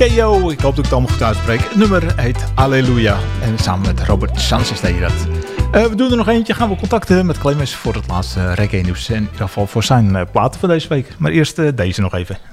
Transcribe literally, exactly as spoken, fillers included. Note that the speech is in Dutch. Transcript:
Keo, ik hoop dat ik het allemaal goed uitspreek. Het nummer heet Alleluia. En samen met Robert Sanchez deed je dat. Uh, we doen er nog eentje. Gaan we contacten met Clemens voor het laatste reggae nieuws. En in ieder geval voor zijn uh, platen van deze week. Maar eerst uh, deze nog even.